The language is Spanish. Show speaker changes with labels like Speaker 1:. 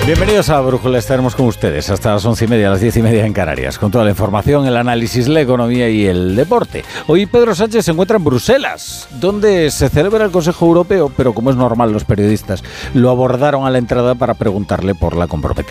Speaker 1: Bienvenidos a Brújula, estaremos con ustedes hasta las 11:30, las 10:30 en Canarias, con toda la información, el análisis, la economía y el deporte. Hoy Pedro Sánchez se encuentra en Bruselas, donde se celebra el Consejo Europeo, pero como es normal, los periodistas lo abordaron a la entrada para preguntarle por la comprometida